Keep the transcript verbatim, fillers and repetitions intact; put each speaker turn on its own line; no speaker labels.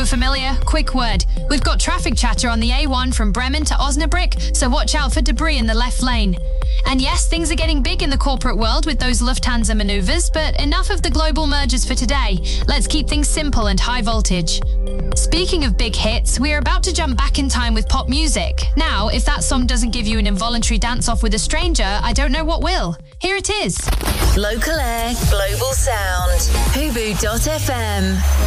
over familiar? Quick word. We've got traffic chatter on the A one from Bremen to Osnabrück, so watch out for debris in the left lane. And yes, things are getting big in the corporate world with those Lufthansa maneuvers, but enough of the global mergers for today. Let's keep things simple and high voltage. Speaking of big hits, we are about to jump back in time with pop music. Now, if that song doesn't give you an involuntary dance-off with a stranger, I don't know what will. Here it is.
Local Air, Global Sound. Hubu dot F M.